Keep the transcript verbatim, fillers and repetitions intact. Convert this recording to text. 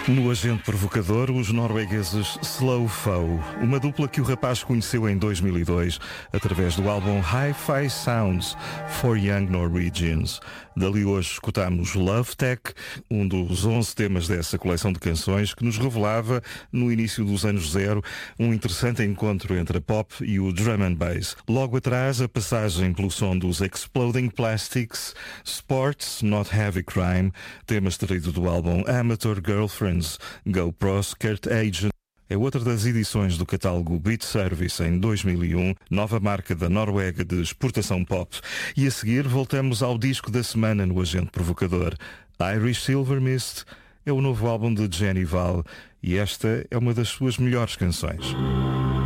No Agente Provocador, os noruegueses Slow Foe, uma dupla que o rapaz conheceu em dois mil e dois através do álbum Hi-Fi Sounds for Young Norwegians. Dali hoje escutamos Love Tech, um dos onze temas dessa coleção de canções que nos revelava, no início dos anos zero, um interessante encontro entre a pop e o drum and bass. Logo atrás, a passagem pelo som dos Exploding Plastics, Sports Not Heavy Crime, tema extraído do álbum Amateur Girlfriend, GoPro Skirt Agent. É outra das edições do catálogo Beat Service em dois mil e um, nova marca da Noruega de exportação pop. E a seguir voltamos ao disco da semana no Agente Provocador. Irish Silver Mist é o novo álbum de Jenny Val e esta é uma das suas melhores canções.